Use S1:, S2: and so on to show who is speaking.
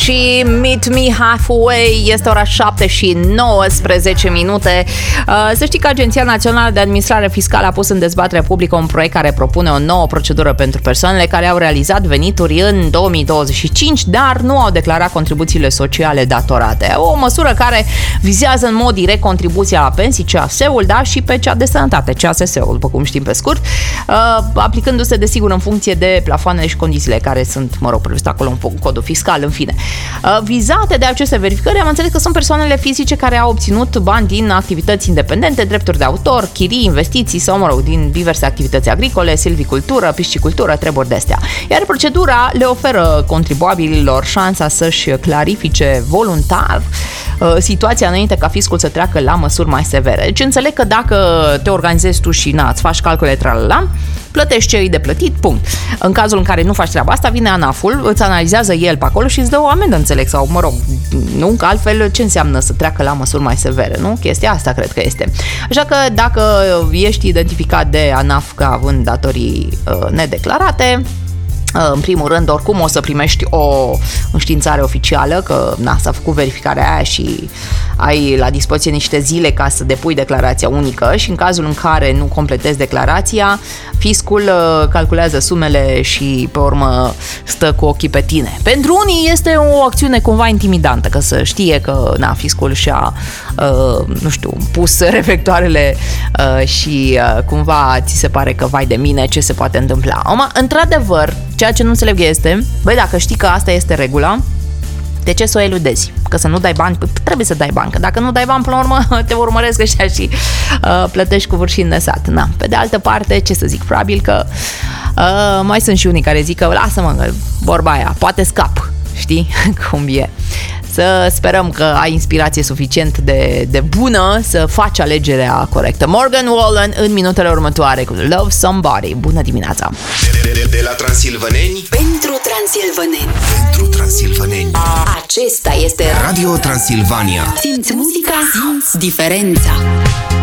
S1: și Meet Me Halfway. Este ora 7 și 19 minute. Să știi că Agenția Națională de Administrare Fiscală a pus în dezbatere publică un proiect care propune o nouă procedură pentru persoanele care au realizat venituri în 2025, dar nu au declarat contribuțiile sociale datorate. O măsură care vizează în mod direct contribuția la pensii, CAS-ul, da, și pe cea de sănătate, CASS-ul, după cum știm pe scurt, aplicându-se, desigur, în funcție de plafoanele și condițiile care sunt, prevăzute acolo în codul fiscal, în fine. Vizate de aceste verificări, am înțeles că sunt persoanele fizice care au obținut bani din activități independente, drepturi de autor, chirii, investiții sau, din diverse activități agricole, silvicultură, piscicultură, treburi de-astea. Iar procedura le oferă contribuabililor șansa să-și clarifice voluntar situația înainte ca fiscul să treacă la măsuri mai severe. Deci înțeleg că dacă te organizezi tu și îți faci calcule tralala, plătești ce e de plătit, punct. În cazul în care nu faci treaba asta, vine ANAF-ul, îți analizează el pe acolo și îți dă o amendă, înțeleg, sau nu, că altfel ce înseamnă să treacă la măsuri mai severe, nu? Chestia asta cred că este. Așa că dacă ești identificat de ANAF ca având datorii nedeclarate, în primul rând, oricum o să primești o înștiințare oficială că s-a făcut verificarea aia și ai la dispoziție niște zile ca să depui declarația unică și în cazul în care nu completezi declarația, fiscul calculează sumele și pe urmă stă cu ochii pe tine. Pentru unii este o acțiune cumva intimidantă, că să știe că fiscul și-a pus reflectoarele și cumva ți se pare că vai de mine, ce se poate întâmpla. Într-adevăr, ceea ce nu înțeleg este, dacă știi că asta este regula, de ce să o eludezi? Că să nu dai bani? Trebuie să dai bani, că dacă nu dai bani, până la urmă te urmăresc ăștia și plătești cu vârșii înnăsat. Pe de altă parte, ce să zic, probabil că mai sunt și unii care zic că lasă-mă, vorba aia, poate scap, știi cum e. Să sperăm că ai inspirație suficient de bună să faci alegerea corectă. Morgan Wallen în minutele următoare cu Love Somebody. Bună dimineața!
S2: De la transilvaneni
S3: pentru transilvaneni.
S2: Pentru transilvaneni.
S3: Acesta este
S2: Radio Transilvania.
S3: Simți muzica, simți diferența.